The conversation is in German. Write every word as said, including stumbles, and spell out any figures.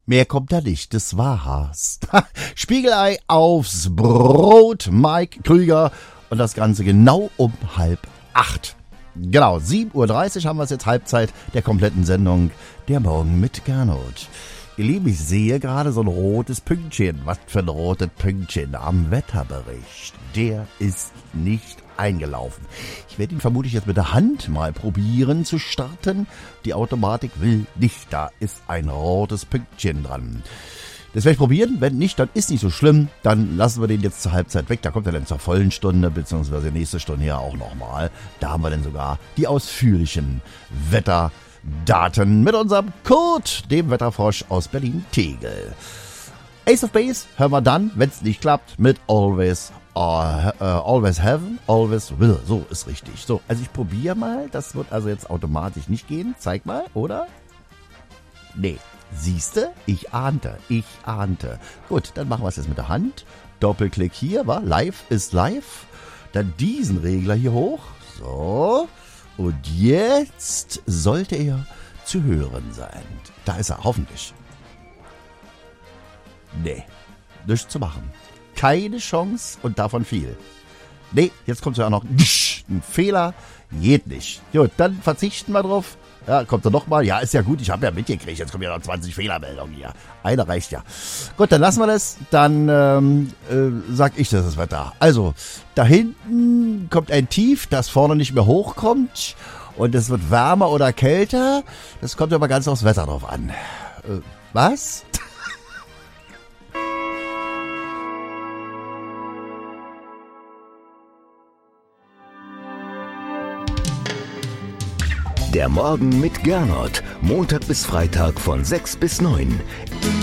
Mehr kommt da nicht, das war's. Spiegelei aufs Brot, Mike Krüger und das Ganze genau um halb acht. Genau, sieben Uhr dreißig haben wir es jetzt, Halbzeit der kompletten Sendung Der Morgen mit Gernot. Ihr Lieben, ich sehe gerade so ein rotes Pünktchen. Was für ein rotes Pünktchen am Wetterbericht. Der ist nicht eingelaufen. Ich werde ihn vermutlich jetzt mit der Hand mal probieren zu starten. Die Automatik will nicht. Da ist ein rotes Pünktchen dran. Das werde ich probieren. Wenn nicht, dann ist nicht so schlimm. Dann lassen wir den jetzt zur Halbzeit weg. Da kommt er dann zur vollen Stunde, beziehungsweise nächste Stunde ja auch nochmal. Da haben wir dann sogar die ausführlichen Wetterdaten mit unserem Kurt, dem Wetterfrosch aus Berlin-Tegel. Ace of Base hören wir dann, wenn es nicht klappt, mit Always Uh, uh, always Heaven, Always Will. So ist richtig. So, also ich probiere mal. Das wird also jetzt automatisch nicht gehen. Zeig mal, oder? Nee. Siehste? Ich ahnte. Ich ahnte. Gut, dann machen wir es jetzt mit der Hand. Doppelklick hier, war live ist live. Dann diesen Regler hier hoch. So. Und jetzt sollte er zu hören sein. Da ist er, hoffentlich. Nee. Nichts zu machen. Keine Chance und davon viel. Nee, jetzt kommt ja auch noch ein Fehler. Geht nicht. Gut, dann verzichten wir drauf. Ja, kommt er nochmal. Ja, ist ja gut, ich habe ja mitgekriegt. Jetzt kommen ja noch zwanzig Fehlermeldungen hier. Eine reicht ja. Gut, dann lassen wir das. Dann ähm, äh, sag ich das, das Wetter. Also, da hinten kommt ein Tief, das vorne nicht mehr hochkommt. Und es wird wärmer oder kälter. Das kommt aber ganz aufs Wetter drauf an. Äh, was? Der Morgen mit Gernot. Montag bis Freitag von sechs bis neun.